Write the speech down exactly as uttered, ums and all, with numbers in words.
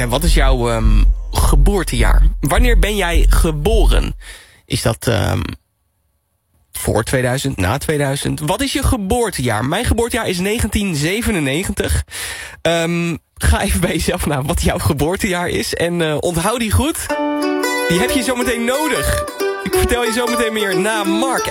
okay, wat is jouw um, geboortejaar? Wanneer ben jij geboren? Is dat um, voor tweeduizend, na tweeduizend? Wat is je geboortejaar? Mijn geboortejaar is negentien zevenennegentig. Um, ga even bij jezelf na wat jouw geboortejaar is. En uh, onthoud die goed. Die heb je zometeen nodig. Ik vertel je zometeen meer na Mark